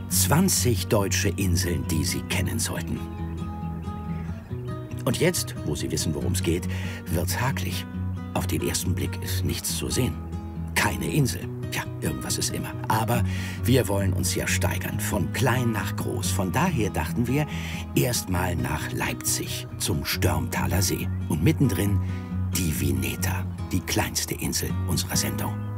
20 deutsche Inseln, die Sie kennen sollten. Und jetzt, wo Sie wissen, worum es geht, wird's haklig. Auf den ersten Blick ist nichts zu sehen. Keine Insel. Ja, irgendwas ist immer. Aber wir wollen uns ja steigern, von klein nach groß. Von daher dachten wir, erstmal nach Leipzig, zum Störmtaler See. Und mittendrin die Vineta, die kleinste Insel unserer Sendung.